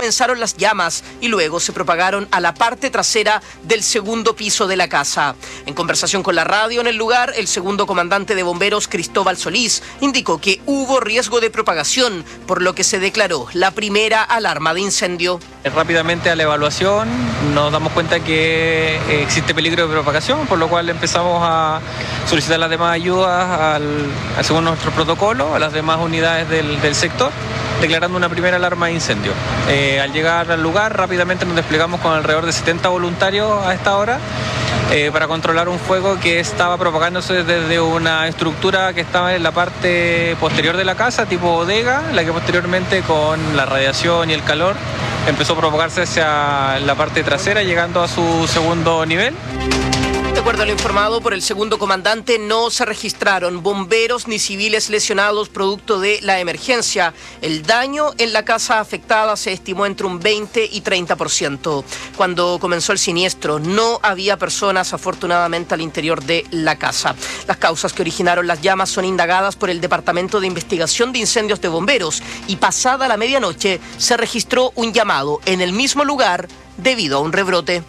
comenzaron las llamas y luego se propagaron a la parte trasera del segundo piso de la casa. En conversación con la radio en el lugar, el segundo comandante de bomberos, Cristóbal Solís, indicó que hubo riesgo de propagación, por lo que se declaró la primera alarma de incendio. Rápidamente a la evaluación nos damos cuenta que existe peligro de propagación, por lo cual empezamos a solicitar las demás ayudas según nuestro protocolo a las demás unidades del sector, declarando una primera alarma de incendio. Al llegar al lugar rápidamente nos desplegamos con alrededor de 70 voluntarios a esta hora para controlar un fuego que estaba propagándose desde una estructura que estaba en la parte posterior de la casa, tipo bodega, la que posteriormente con la radiación y el calor empezó a propagarse hacia la parte trasera, llegando a su segundo nivel. De acuerdo a lo informado por el segundo comandante, no se registraron bomberos ni civiles lesionados producto de la emergencia. El daño en la casa afectada se estimó entre un 20 y 30%. Cuando comenzó el siniestro, no había personas, afortunadamente, al interior de la casa. Las causas que originaron las llamas son indagadas por el Departamento de Investigación de Incendios de Bomberos y pasada la medianoche se registró un llamado en el mismo lugar debido a un rebrote.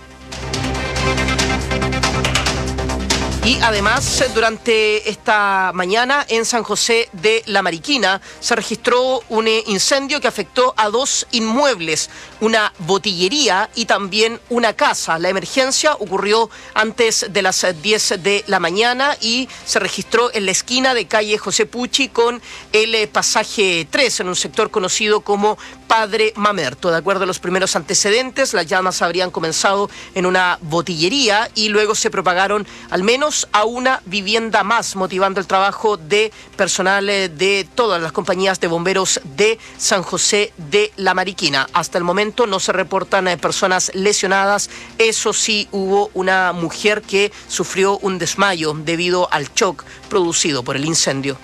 Y además, durante esta mañana en San José de la Mariquina se registró un incendio que afectó a 2 inmuebles, una botillería y también una casa. La emergencia ocurrió antes de las 10 de la mañana y se registró en la esquina de calle José Pucci con el pasaje 3, en un sector conocido como Padre Mamerto. De acuerdo a los primeros antecedentes, las llamas habrían comenzado en una botillería y luego se propagaron al menos a una vivienda más, motivando el trabajo de personal de todas las compañías de bomberos de San José de la Mariquina. Hasta el momento no se reportan personas lesionadas. Eso sí, hubo una mujer que sufrió un desmayo debido al shock producido por el incendio.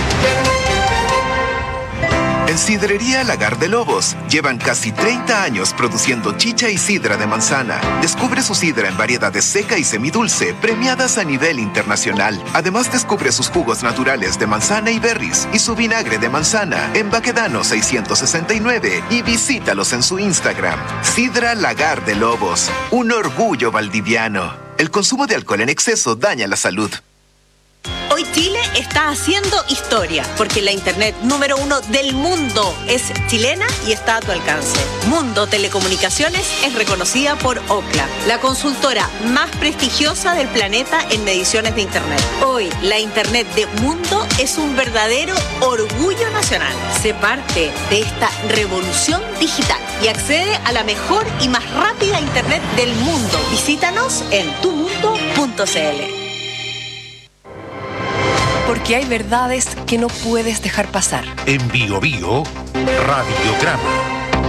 En Sidrería Lagar de Lobos llevan casi 30 años produciendo chicha y sidra de manzana. Descubre su sidra en variedades seca y semidulce, premiadas a nivel internacional. Además, descubre sus jugos naturales de manzana y berries y su vinagre de manzana en Baquedano 669 y visítalos en su Instagram. Sidra Lagar de Lobos, un orgullo valdiviano. El consumo de alcohol en exceso daña la salud. Hoy Chile está haciendo historia, porque la internet número 1 del mundo es chilena y está a tu alcance. Mundo Telecomunicaciones es reconocida por Ookla, la consultora más prestigiosa del planeta en mediciones de internet. Hoy, la internet de Mundo es un verdadero orgullo nacional. Sé parte de esta revolución digital y accede a la mejor y más rápida internet del mundo. Visítanos en tumundo.cl. Porque hay verdades que no puedes dejar pasar. En Bio Bio, Radiograma.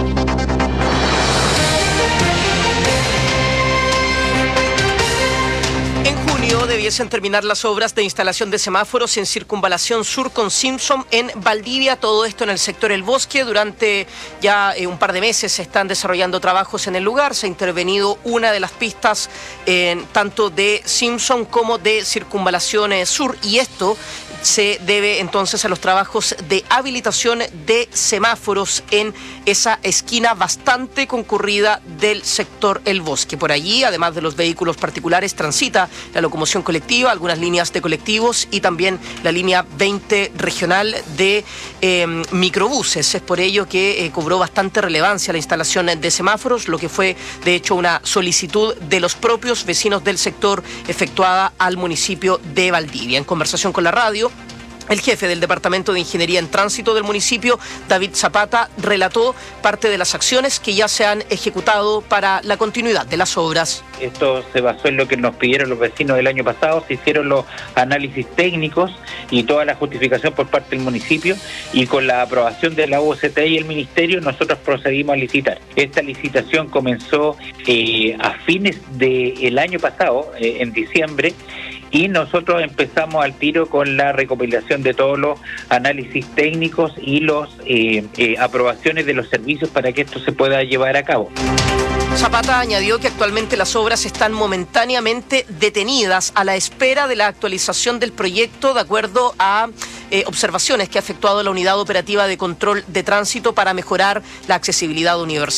En junio debiesen terminar las obras de instalación de semáforos en Circunvalación Sur con Simpson en Valdivia, todo esto en el sector El Bosque. Durante ya un par de meses se están desarrollando trabajos en el lugar. Se ha intervenido una de las pistas tanto de Simpson como de Circunvalación Sur, y esto se debe entonces a los trabajos de habilitación de semáforos en esa esquina bastante concurrida del sector El Bosque. Por allí, además de los vehículos particulares, transita la locomoción colectiva, algunas líneas de colectivos y también la línea 20 regional de microbuses. Es por ello que cobró bastante relevancia la instalación de semáforos, lo que fue de hecho una solicitud de los propios vecinos del sector efectuada al municipio de Valdivia. En conversación con la radio, el jefe del Departamento de Ingeniería en Tránsito del municipio, David Zapata, relató parte de las acciones que ya se han ejecutado para la continuidad de las obras. Esto se basó en lo que nos pidieron los vecinos el año pasado, se hicieron los análisis técnicos y toda la justificación por parte del municipio, y con la aprobación de la UCTI y el Ministerio nosotros procedimos a licitar. Esta licitación comenzó a fines del año pasado, en diciembre, y nosotros empezamos al tiro con la recopilación de todos los análisis técnicos y los aprobaciones de los servicios para que esto se pueda llevar a cabo. Zapata añadió que actualmente las obras están momentáneamente detenidas a la espera de la actualización del proyecto de acuerdo a observaciones que ha efectuado la Unidad Operativa de Control de Tránsito para mejorar la accesibilidad universal.